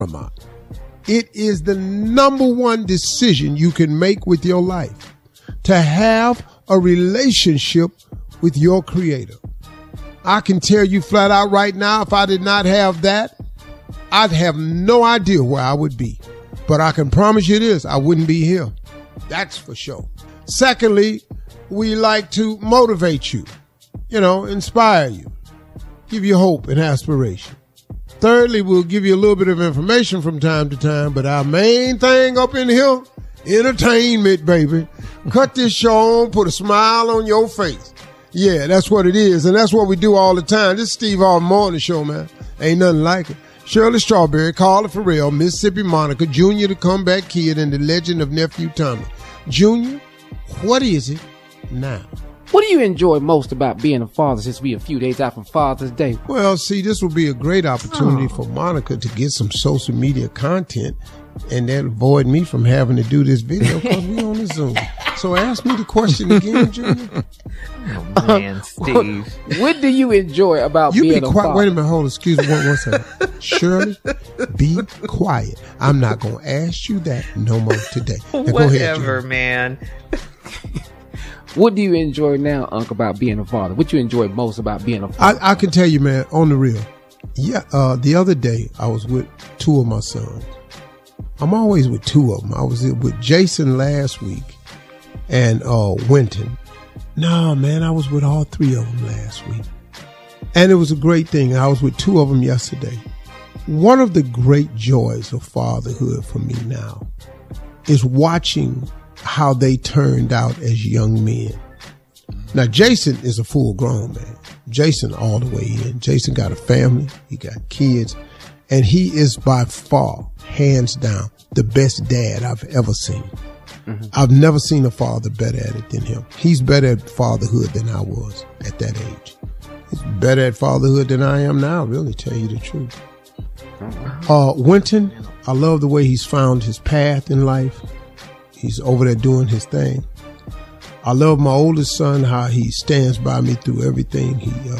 paramount. It is the number one decision you can make with your life, to have a relationship with your Creator. I can tell you flat out right now, if I did not have that, I'd have no idea where I would be. But I can promise you this, I wouldn't be here. That's for sure. Secondly, we like to motivate you, inspire you, give you hope and aspiration. Thirdly, we'll give you a little bit of information from time to time, but our main thing up in here, entertainment, baby. Cut this show on, put a smile on your face. Yeah, that's what it is, and that's what we do all the time. This is Steve Harvey Morning Show, man. Ain't nothing like it. Shirley Strawberry, Carla Farrell, Mississippi Monica, Junior the Comeback Kid, and the legend of Nephew Tommy. Junior, what is it now? What do you enjoy most about being a father since we a few days out from Father's Day? Well, see, this will be a great opportunity for Monica to get some social media content, and that avoid me from having to do this video because we on the Zoom. So ask me the question again, Junior. Oh, man, Steve. What do you enjoy about being a father? Wait a minute, hold on, excuse me one second. Shirley, be quiet. I'm not going to ask you that no more today. Now, whatever, man. What do you enjoy now, Unc, about being a father? What you enjoy most about being a father? I can tell you, man, on the real. Yeah, the other day I was with two of my sons. I'm always with two of them. I was with Jason last week and Winton. No, man, I was with all three of them last week. And it was a great thing. I was with two of them yesterday. One of the great joys of fatherhood for me now is watching how they turned out as young men. Now, Jason is a full grown man. Jason all the way in. Jason got a family. He got kids. And he is by far, hands down, the best dad I've ever seen. Mm-hmm. I've never seen a father better at it than him. He's better at fatherhood than I was at that age. He's better at fatherhood than I am now, really, tell you the truth. Winton, I love the way he's found his path in life. He's over there doing his thing. I love my oldest son, how he stands by me through everything.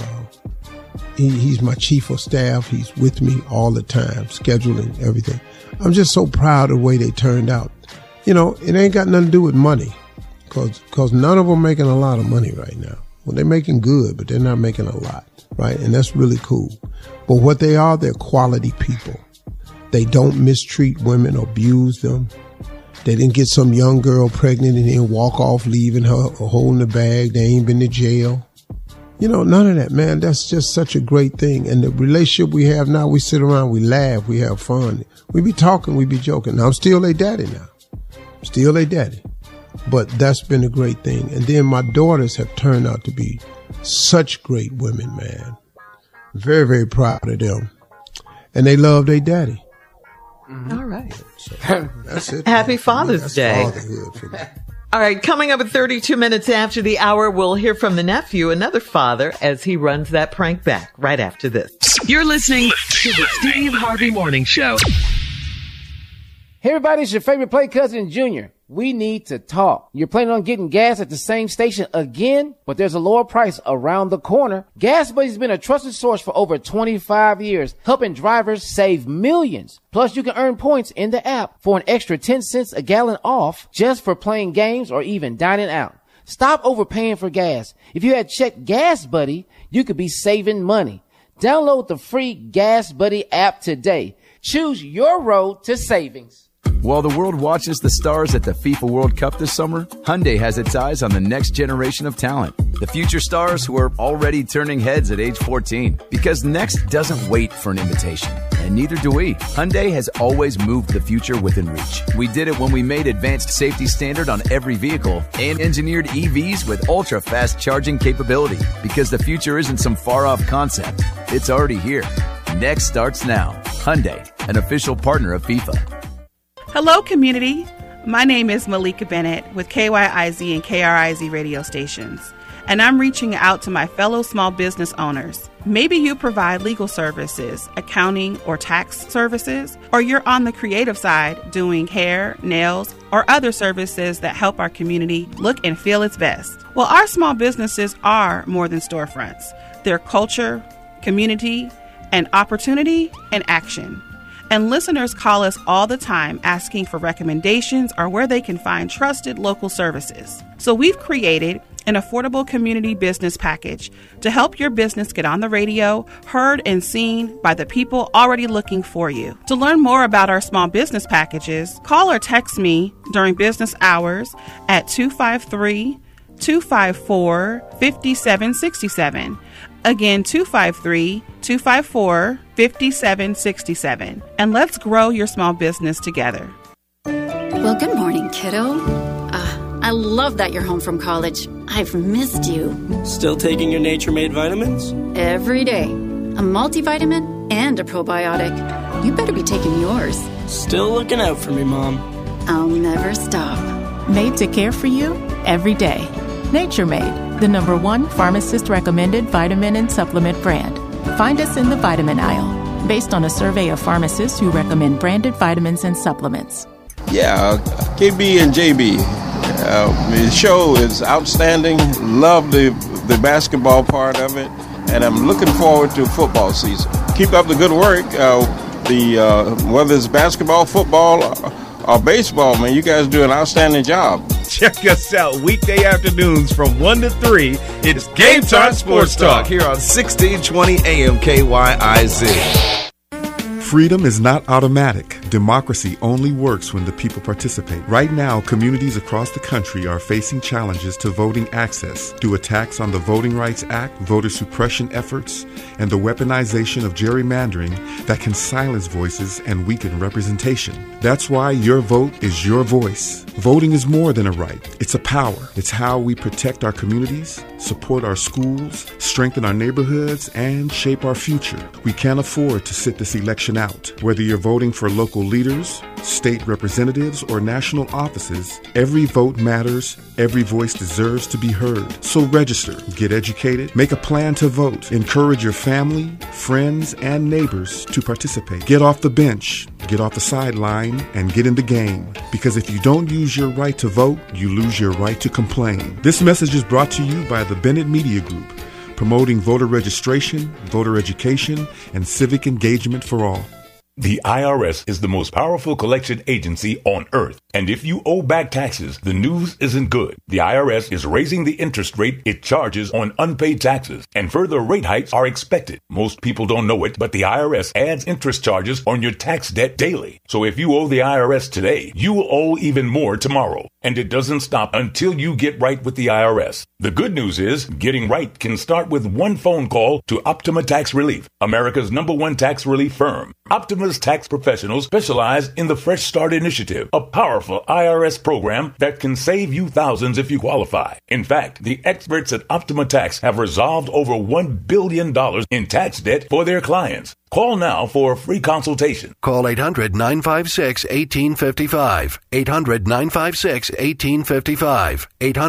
He's my chief of staff. He's with me all the time, scheduling everything. I'm just so proud of the way they turned out. It ain't got nothing to do with money, because none of them making a lot of money right now. Well, they're making good, but they're not making a lot, right? And that's really cool. But what they are, they're quality people. They don't mistreat women, abuse them. They didn't get some young girl pregnant and then walk off leaving her or holding the bag. They ain't been to jail. None of that, man. That's just such a great thing. And the relationship we have now, we sit around, we laugh, we have fun. We be talking, we be joking. Now, I'm still their daddy now. Still their daddy. But that's been a great thing. And then my daughters have turned out to be such great women, man. Very, very proud of them. And they love their daddy. All right. So that's it. Happy Father's Day. Fatherhood for me. All right. Coming up at 32 minutes after the hour, we'll hear from the nephew, another father, as he runs that prank back right after this. You're listening to the Steve Harvey Morning Show. Hey, everybody, it's your favorite play cousin, Junior. We need to talk. You're planning on getting gas at the same station again, but there's a lower price around the corner. Gas Buddy's been a trusted source for over 25 years, helping drivers save millions. Plus, you can earn points in the app for an extra 10 cents a gallon off just for playing games or even dining out. Stop overpaying for gas. If you had checked Gas Buddy, you could be saving money. Download the free Gas Buddy app today. Choose your road to savings. While the world watches the stars at the FIFA World Cup this summer, Hyundai has its eyes on the next generation of talent. The future stars who are already turning heads at age 14. Because next doesn't wait for an invitation. And neither do we. Hyundai has always moved the future within reach. We did it when we made advanced safety standard on every vehicle and engineered EVs with ultra-fast charging capability. Because the future isn't some far-off concept. It's already here. Next starts now. Hyundai, an official partner of FIFA. Hello, community. My name is Malika Bennett with KYIZ and KRIZ radio stations, and I'm reaching out to my fellow small business owners. Maybe you provide legal services, accounting, or tax services, or you're on the creative side doing hair, nails, or other services that help our community look and feel its best. Well, our small businesses are more than storefronts. They're culture, community, and opportunity and action. And listeners call us all the time asking for recommendations or where they can find trusted local services. So we've created an affordable community business package to help your business get on the radio, heard and seen by the people already looking for you. To learn more about our small business packages, call or text me during business hours at 253-254-5767. Again, 253-254-5767. And let's grow your small business together. Well, good morning, kiddo. I love that you're home from college. I've missed you. Still taking your Nature Made vitamins? Every day. A multivitamin and a probiotic. You better be taking yours. Still looking out for me, Mom. I'll never stop. Made to care for you every day. Nature Made, the #1 pharmacist-recommended vitamin and supplement brand. Find us in the vitamin aisle, based on a survey of pharmacists who recommend branded vitamins and supplements. Yeah, KB and JB. The show is outstanding. Love the basketball part of it, and I'm looking forward to football season. Keep up the good work. Whether it's basketball, football, or baseball, man, you guys do an outstanding job. Check us out weekday afternoons from 1 to 3. It's Game Time Sports Talk here on 1620 AM KYIZ. Freedom is not automatic. Democracy only works when the people participate. Right now, communities across the country are facing challenges to voting access due attacks on the Voting Rights Act, voter suppression efforts, and the weaponization of gerrymandering that can silence voices and weaken representation. That's why your vote is your voice. Voting is more than a right. It's a power. It's how we protect our communities, support our schools, strengthen our neighborhoods, and shape our future. We can't afford to sit this election out. Whether you're voting for local leaders, state representatives, or national offices, every vote matters. Every voice deserves to be heard. So register, get educated, make a plan to vote. Encourage your family, friends, and neighbors to participate. Get off the bench, get off the sideline, and get in the game. Because if you don't use your right to vote, you lose your right to complain. This message is brought to you by the Bennett Media Group, promoting voter registration, voter education, and civic engagement for all. The IRS is the most powerful collection agency on earth. And if you owe back taxes, the news isn't good. The IRS is raising the interest rate it charges on unpaid taxes, and further rate hikes are expected. Most people don't know it, but the IRS adds interest charges on your tax debt daily. So if you owe the IRS today, you will owe even more tomorrow. And it doesn't stop until you get right with the IRS. The good news is, getting right can start with one phone call to Optima Tax Relief, America's #1 tax relief firm. Optima's tax professionals specialize in the Fresh Start Initiative, a powerful IRS program that can save you thousands if you qualify. In fact, the experts at Optima Tax have resolved over $1 billion in tax debt for their clients. Call now for a free consultation. Call 800-956-1855. 800-956-1855.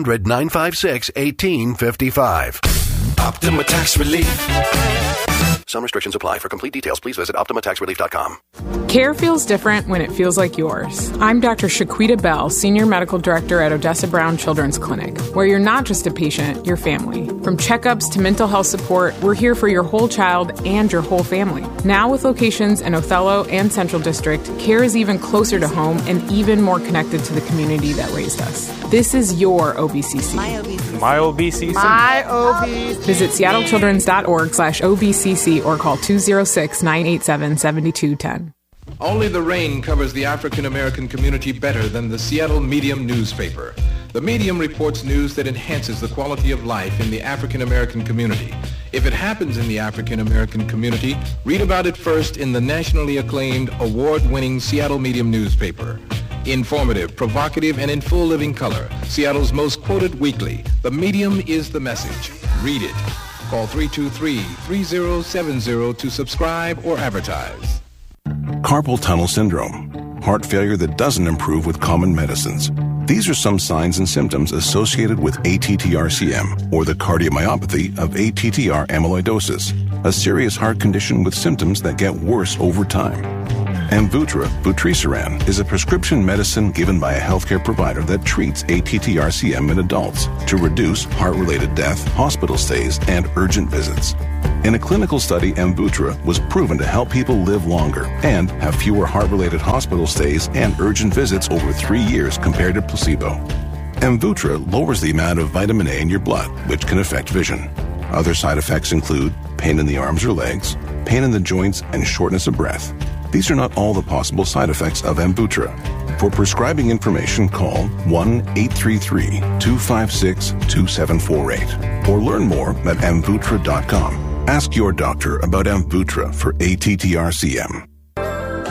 800-956-1855. Optima Tax Relief. Some restrictions apply. For complete details, please visit OptimaTaxRelief.com. Care feels different when it feels like yours. I'm Dr. Shaquita Bell, Senior Medical Director at Odessa Brown Children's Clinic, where you're not just a patient, you're family. From checkups to mental health support, we're here for your whole child and your whole family. Now with locations in Othello and Central District, care is even closer to home and even more connected to the community that raised us. This is your OBCC. My OBCC. My OBCC. My OBCC. Visit seattlechildrens.org/OBCC or call 206-987-7210. Only the rain covers the African American community better than the Seattle Medium newspaper. The Medium reports news that enhances the quality of life in the African American community. If it happens in the African American community, read about it first in the nationally acclaimed, award-winning Seattle Medium newspaper. Informative, provocative, and in full living color, Seattle's most quoted weekly, The Medium is the message. Read it. Call 323-3070 to subscribe or advertise. Carpal tunnel syndrome, heart failure that doesn't improve with common medicines. These are some signs and symptoms associated with ATTR-CM, or the cardiomyopathy of ATTR amyloidosis, a serious heart condition with symptoms that get worse over time. Amvuttra, vutrisiran, is a prescription medicine given by a healthcare provider that treats ATTR-CM in adults to reduce heart-related death, hospital stays, and urgent visits. In a clinical study, Amvuttra was proven to help people live longer and have fewer heart-related hospital stays and urgent visits over 3 years compared to placebo. Amvuttra lowers the amount of vitamin A in your blood, which can affect vision. Other side effects include pain in the arms or legs, pain in the joints, and shortness of breath. These are not all the possible side effects of Amvuttra. For prescribing information, call 1-833-256-2748 or learn more at Amvuttra.com. Ask your doctor about Amvuttra for ATTR-CM.